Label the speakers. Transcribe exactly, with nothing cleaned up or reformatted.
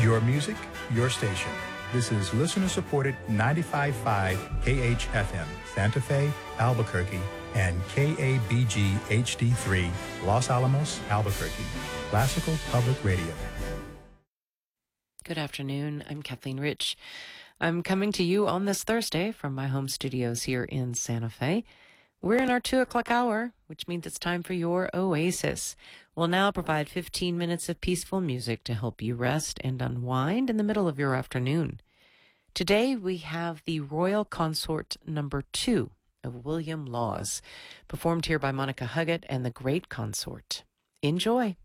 Speaker 1: Your music, your station. This is listener-supported ninety-five point five K H F M, Santa Fe, Albuquerque, and K A B G H D three, Los Alamos, Albuquerque. Classical Public Radio.
Speaker 2: Good afternoon. I'm Kathleen Rich. I'm coming to you on this Thursday from my home studios here in Santa Fe. We're in our two o'clock hour, which means it's time for your Oasis. We'll now provide fifteen minutes of peaceful music to help you rest and unwind in the middle of your afternoon. Today we have the Royal Consort Number Two of William Laws, performed here by Monica Huggett and the Great Consort. Enjoy.